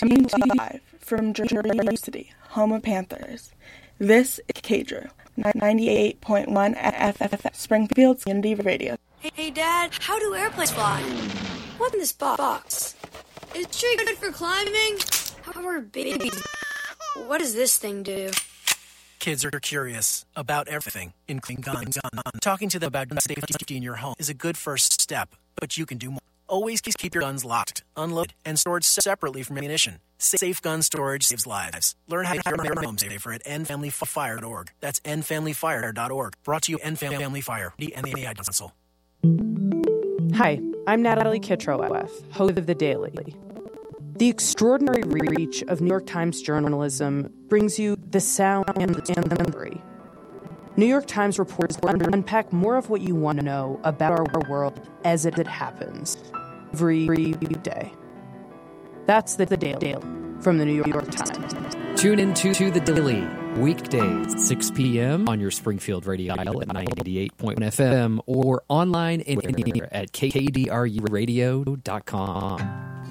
Coming to you live from Jersey City, home of Panthers. This is KDRU, 98.1 FFF, Springfield's Community Radio. Hey, Dad, how do airplanes fly? What's in this box? Is it tree good for climbing? How are babies? What does this thing do? Kids are curious about everything, including guns. Talking to them about gun safety in your home is a good first step, but you can do more. Always keep your guns locked, unloaded, and stored separately from ammunition. Safe gun storage saves lives. Learn how to keep your home safer at endfamilyfire.org. That's endfamilyfire.org. Brought to you End Family Fire, the NAI Council. Hi, I'm Natalie Kitrow, host of The Daily. The extraordinary reach of New York Times journalism brings you the sound and the memory. New York Times reporters unpack more of what you want to know about our world as it happens every day. That's The Daily from the New York Times. Tune in to The Daily, weekdays, 6 p.m. on your Springfield radio dial at 98.1 FM or online anywhere at kdruradio.com.